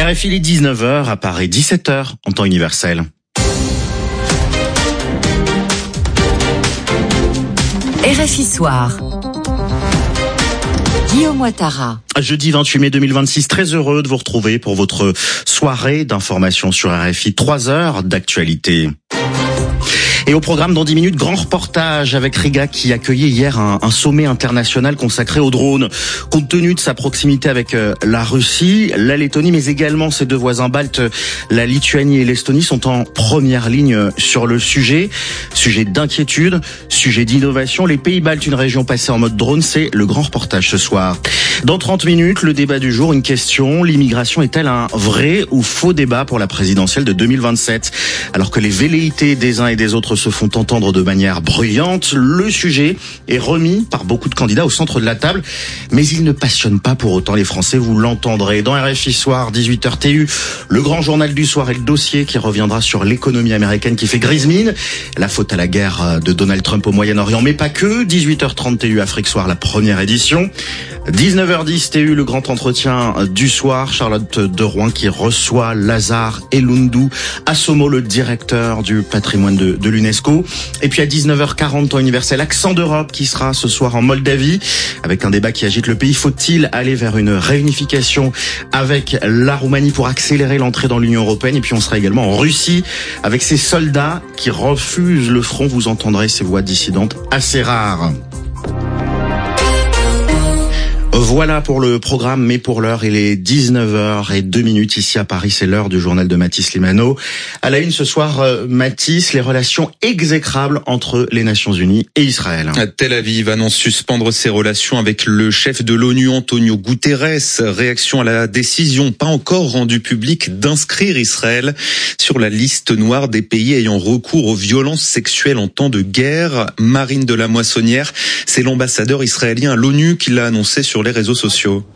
RFI, il est 19h, à Paris 17h en temps universel. RFI Soir. Guillaume Ouattara. Jeudi 28 mai 2026, très heureux de vous retrouver pour votre soirée d'information sur RFI. 3 heures d'actualité. Et au programme dans 10 minutes, grand reportage avec Riga qui accueillait hier un sommet international consacré aux drones. Compte tenu de sa proximité avec la Russie, la Lettonie, mais également ses deux voisins baltes, la Lituanie et l'Estonie, sont en première ligne sur le sujet. Sujet d'inquiétude, sujet d'innovation. Les pays baltes, une région passée en mode drone, c'est le grand reportage ce soir. Dans 30 minutes, le débat du jour, une question. L'immigration est-elle un vrai ou faux débat pour la présidentielle de 2027 ? Alors que les velléités des uns et des autres se font entendre de manière bruyante, le sujet est remis par beaucoup de candidats au centre de la table, mais il ne passionne pas pour autant les Français, vous l'entendrez. Dans RFI Soir, 18h TU, le grand journal du soir et le dossier qui reviendra sur l'économie américaine qui fait grise mine, la faute à la guerre de Donald Trump au Moyen-Orient, mais pas que. 18h30 TU, Afrique Soir, la première édition. 19h10 TU, le grand entretien du soir, Charlotte de Rouen qui reçoit Lazare Elundu Assomo, le directeur du patrimoine de l'UNESCO. Et puis à 19h40 temps universel, Accent d'Europe qui sera ce soir en Moldavie avec un débat qui agite le pays. Faut-il aller vers une réunification avec la Roumanie pour accélérer l'entrée dans l'Union européenne? Et puis on sera également en Russie avec ces soldats qui refusent le front. Vous entendrez ces voix dissidentes assez rares. Voilà pour le programme, mais pour l'heure, il est 19h02 ici à Paris, c'est l'heure du journal de Mathis Limano. À la une ce soir, Mathis, les relations exécrables entre les Nations Unies et Israël. Tel Aviv annonce suspendre ses relations avec le chef de l'ONU, Antonio Guterres. Réaction à la décision, pas encore rendue publique, d'inscrire Israël sur la liste noire des pays ayant recours aux violences sexuelles en temps de guerre. Marine de la Moissonnière, c'est l'ambassadeur israélien à l'ONU qui l'a annoncé sur les réseaux sociaux.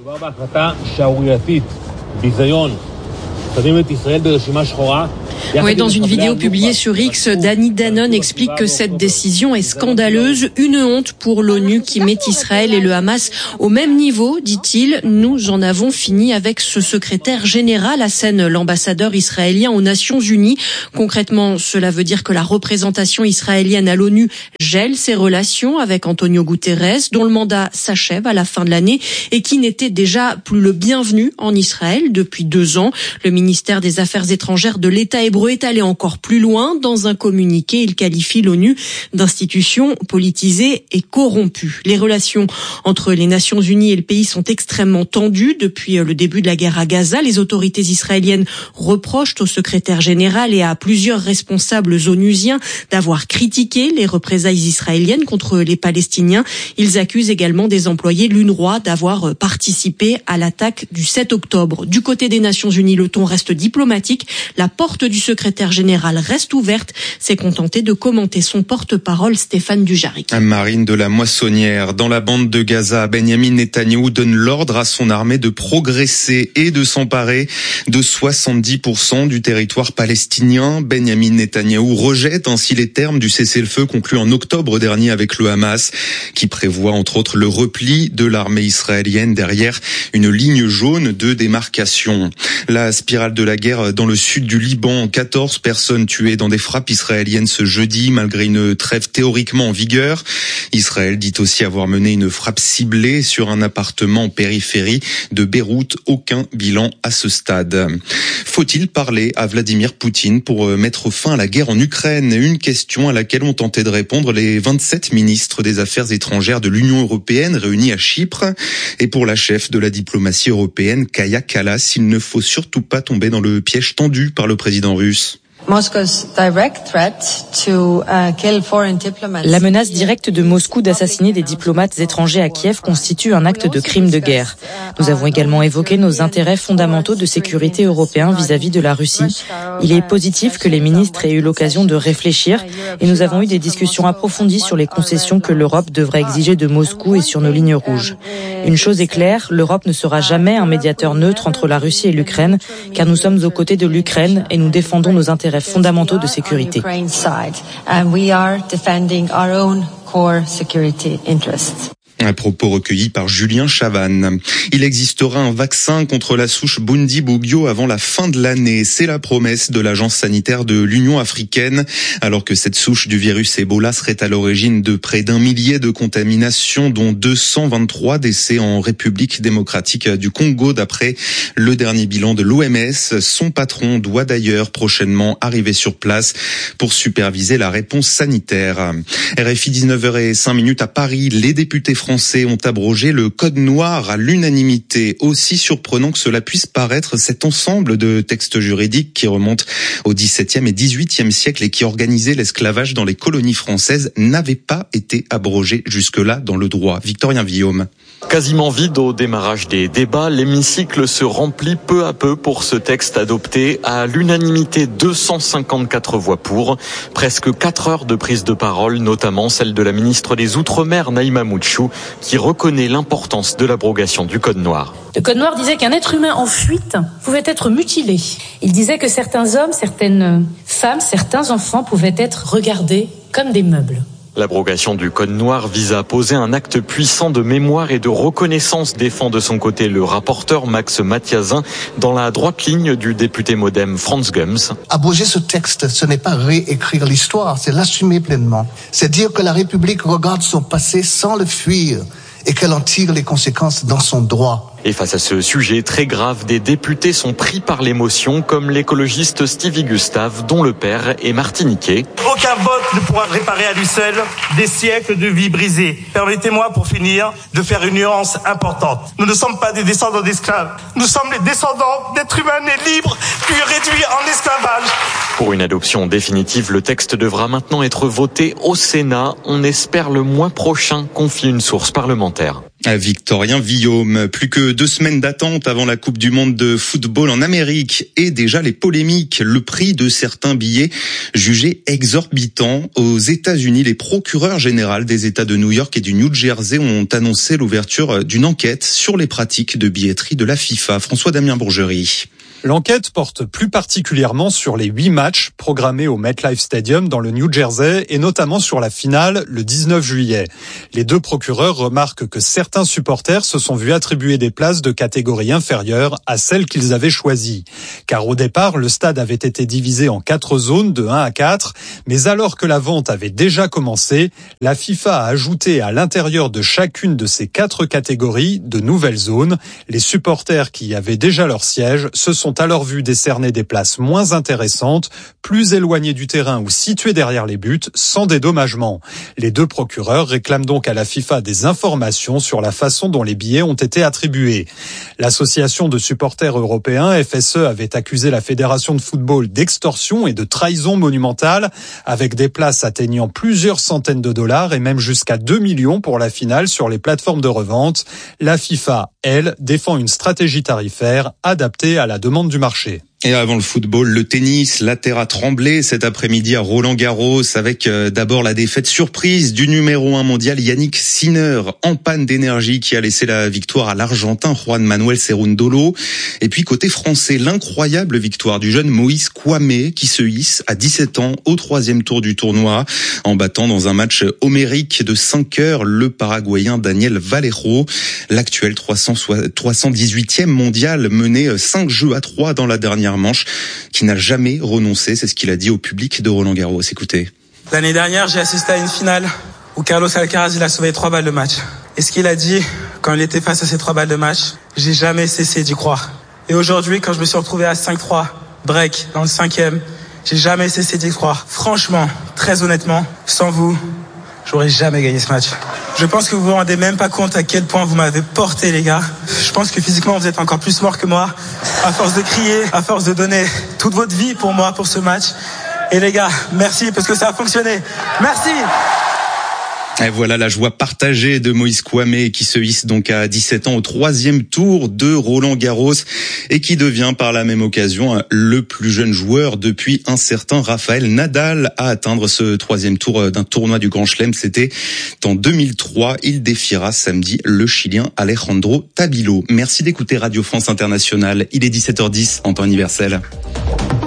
Oui, dans une vidéo publiée sur X, Danny Danon explique que cette décision est scandaleuse, une honte pour l'ONU qui met Israël et le Hamas au même niveau, dit-il. Nous en avons fini avec ce secrétaire général, assène l'ambassadeur israélien aux Nations Unies. Concrètement, cela veut dire que la représentation israélienne à l'ONU gèle ses relations avec Antonio Guterres, dont le mandat s'achève à la fin de l'année et qui n'était déjà plus le bienvenu en Israël depuis 2 ans. Le ministère des Affaires étrangères de l'État hébreu est allé encore plus loin. Dans un communiqué, il qualifie l'ONU d'institution politisée et corrompue. Les relations entre les Nations Unies et le pays sont extrêmement tendues depuis le début de la guerre à Gaza. Les autorités israéliennes reprochent au secrétaire général et à plusieurs responsables onusiens d'avoir critiqué les représailles israéliennes contre les Palestiniens. Ils accusent également des employés de l'UNRWA d'avoir participé à l'attaque du 7 octobre. Du côté des Nations Unies, le ton reste diplomatique. La porte du secrétaire général reste ouverte. S'est contenté de commenter son porte-parole Stéphane Dujarric. Marine de la Moissonnière, dans la bande de Gaza, Benyamin Netanyahou donne l'ordre à son armée de progresser et de s'emparer de 70% du territoire palestinien. Benyamin Netanyahou rejette ainsi les termes du cessez-le-feu conclu en octobre dernier avec le Hamas, qui prévoit entre autres le repli de l'armée israélienne derrière une ligne jaune de démarcation. La spirale de la guerre dans le sud du Liban, 14 personnes tuées dans des frappes israéliennes ce jeudi, malgré une trêve théoriquement en vigueur. Israël dit aussi avoir mené une frappe ciblée sur un appartement en périphérie de Beyrouth. Aucun bilan à ce stade. Faut-il parler à Vladimir Poutine pour mettre fin à la guerre en Ukraine? Une question à laquelle ont tenté de répondre les 27 ministres des Affaires étrangères de l'Union européenne réunis à Chypre. Et pour la chef de la diplomatie européenne, Kaja Kallas, il ne faut surtout pas tomber dans le piège tendu par le président russe. La menace directe de Moscou d'assassiner des diplomates étrangers à Kiev constitue un acte de crime de guerre. Nous avons également évoqué nos intérêts fondamentaux de sécurité européens vis-à-vis de la Russie. Il est positif que les ministres aient eu l'occasion de réfléchir et nous avons eu des discussions approfondies sur les concessions que l'Europe devrait exiger de Moscou et sur nos lignes rouges. Une chose est claire, l'Europe ne sera jamais un médiateur neutre entre la Russie et l'Ukraine, car nous sommes aux côtés de l'Ukraine et nous défendons nos intérêts fondamentaux de sécurité. Un propos recueilli par Julien Chavannes. Il existera un vaccin contre la souche Bundibugyo avant la fin de l'année. C'est la promesse de l'agence sanitaire de l'Union africaine. Alors que cette souche du virus Ebola serait à l'origine de près d'1 millier de contaminations, dont 223 décès en République démocratique du Congo, d'après le dernier bilan de l'OMS. Son patron doit d'ailleurs prochainement arriver sur place pour superviser la réponse sanitaire. RFI 19h05 à Paris. Les députés français ont abrogé le code noir à l'unanimité. Aussi surprenant que cela puisse paraître, cet ensemble de textes juridiques qui remontent au XVIIe et XVIIIe siècle et qui organisaient l'esclavage dans les colonies françaises n'avait pas été abrogé jusque-là dans le droit. Victorien Villaume. Quasiment vide au démarrage des débats, l'hémicycle se remplit peu à peu pour ce texte adopté à l'unanimité, 254 voix pour. Presque 4 heures de prise de parole, notamment celle de la ministre des Outre-mer, Naïma Moutchou, qui reconnaît l'importance de l'abrogation du Code noir. Le Code noir disait qu'un être humain en fuite pouvait être mutilé. Il disait que certains hommes, certaines femmes, certains enfants pouvaient être regardés comme des meubles. L'abrogation du Code noir vise à poser un acte puissant de mémoire et de reconnaissance, défend de son côté le rapporteur Max Mathiazin, dans la droite ligne du député modem Franz Gums. Abroger ce texte, ce n'est pas réécrire l'histoire, c'est l'assumer pleinement. C'est dire que la République regarde son passé sans le fuir et qu'elle en tire les conséquences dans son droit. Et face à ce sujet très grave, des députés sont pris par l'émotion, comme l'écologiste Stevie Gustave, dont le père est martiniquais. Aucun vote ne pourra réparer à lui seul des siècles de vie brisée. Permettez-moi, pour finir, de faire une nuance importante. Nous ne sommes pas des descendants d'esclaves. Nous sommes les descendants d'êtres humains nés libres, puis réduits en esclavage. Pour une adoption définitive, le texte devra maintenant être voté au Sénat. On espère le mois prochain, confie une source parlementaire. Victorien Villaume. Plus que 2 semaines d'attente avant la Coupe du Monde de football en Amérique et déjà les polémiques. Le prix de certains billets jugé exorbitant. Aux États-Unis, les procureurs généraux des États de New York et du New Jersey ont annoncé l'ouverture d'une enquête sur les pratiques de billetterie de la FIFA. François-Damien Bourgerie. L'enquête porte plus particulièrement sur les 8 matchs programmés au MetLife Stadium dans le New Jersey et notamment sur la finale le 19 juillet. Les 2 procureurs remarquent que certains supporters se sont vus attribuer des places de catégorie inférieure à celles qu'ils avaient choisies. Car au départ, le stade avait été divisé en 4 zones de 1 à 4, mais alors que la vente avait déjà commencé, la FIFA a ajouté à l'intérieur de chacune de ces 4 catégories de nouvelles zones. Les supporters qui y avaient déjà leur siège se sont alors vu décerner des places moins intéressantes, plus éloignées du terrain ou situées derrière les buts, sans dédommagement. Les 2 procureurs réclament donc à la FIFA des informations sur la façon dont les billets ont été attribués. L'association de supporters européens, FSE, avait accusé la Fédération de football d'extorsion et de trahison monumentale, avec des places atteignant plusieurs centaines de dollars et même jusqu'à 2 millions pour la finale sur les plateformes de revente. La FIFA, elle, défend une stratégie tarifaire adaptée à la demande du marché. Et avant le football, le tennis, la terre a tremblé cet après-midi à Roland-Garros avec d'abord la défaite surprise du numéro 1 mondial Yannick Sinner en panne d'énergie qui a laissé la victoire à l'Argentin Juan Manuel Cerundolo. Et puis côté français, l'incroyable victoire du jeune Moïse Kouamé qui se hisse à 17 ans au 3e tour du tournoi en battant dans un match homérique de 5 heures le Paraguayen Daniel Vallejo, l'actuel 318e mondial mené 5-3 dans la dernière manche, qui n'a jamais renoncé, c'est ce qu'il a dit au public de Roland-Garros. Écoutez. L'année dernière, j'ai assisté à une finale où Carlos Alcaraz, il a sauvé 3 balles de match. Et ce qu'il a dit quand il était face à ces 3 balles de match, j'ai jamais cessé d'y croire. Et aujourd'hui, quand je me suis retrouvé à 5-3, break, dans le 5e, j'ai jamais cessé d'y croire. Franchement, très honnêtement, sans vous, j'aurais jamais gagné ce match. Je pense que vous vous rendez même pas compte à quel point vous m'avez porté, les gars. Je pense que physiquement, vous êtes encore plus morts que moi. À force de crier, à force de donner toute votre vie pour moi, pour ce match. Et les gars, merci parce que ça a fonctionné. Merci! Et voilà la joie partagée de Moïse Kouamé qui se hisse donc à 17 ans au 3e tour de Roland-Garros et qui devient par la même occasion le plus jeune joueur depuis un certain Rafael Nadal à atteindre ce 3e tour d'un tournoi du Grand Chelem. C'était en 2003. Il défiera samedi le Chilien Alejandro Tabilo. Merci d'écouter Radio France Internationale. Il est 17h10 en temps universel.